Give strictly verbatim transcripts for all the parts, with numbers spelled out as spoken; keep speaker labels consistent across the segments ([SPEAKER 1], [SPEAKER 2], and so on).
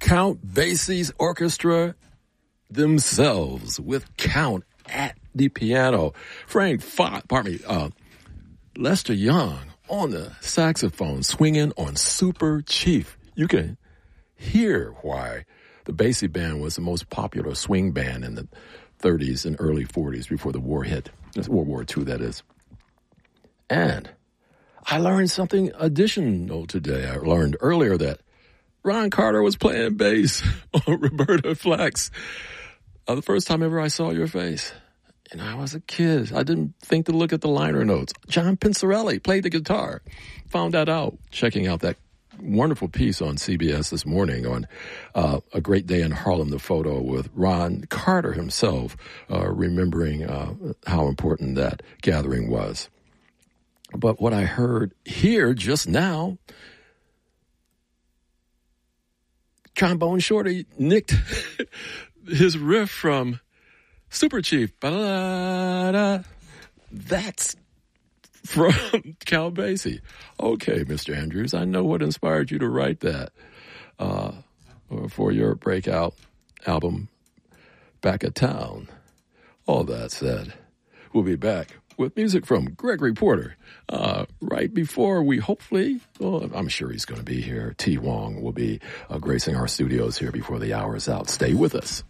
[SPEAKER 1] Count Basie's orchestra themselves with Count at the piano. Frank Fox, pardon me, uh, Lester Young on the saxophone swinging on Super Chief. You can hear why the Basie Band was the most popular swing band in the thirties and early forties before the war hit. World War Two, that is. And I learned something additional today. I learned earlier that Ron Carter was playing bass on Roberta Flack's. Uh, the first time ever I saw your face. And I was a kid. I didn't think to look at the liner notes. John Pincerelli played the guitar. Found that out, checking out that wonderful piece on C B S this morning on uh, A Great Day in Harlem, the photo with Ron Carter himself, uh, remembering uh, how important that gathering was. But what I heard here just now, Trombone Shorty nicked his riff from Super Chief. Ba-da-da. That's from Count Basie. Okay, Mister Andrews, I know what inspired you to write that uh, for your breakout album, Back at Town. All that said, we'll be back with music from Gregory Porter uh, right before we hopefully, well, I'm sure he's going to be here. T. Wong will be uh, gracing our studios here before the hour is out. Stay with us.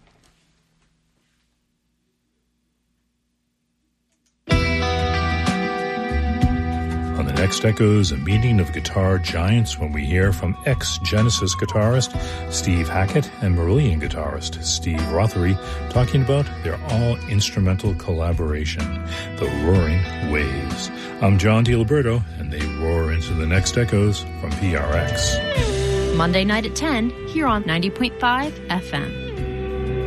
[SPEAKER 2] On the next Echoes, a meeting of guitar giants when we hear from ex-Genesis guitarist Steve Hackett and Marillion guitarist Steve Rothery talking about their all-instrumental collaboration, The Roaring Waves. I'm John DiLiberto, and they roar into the next Echoes from P R X.
[SPEAKER 3] Monday night at ten, here on ninety point five F M.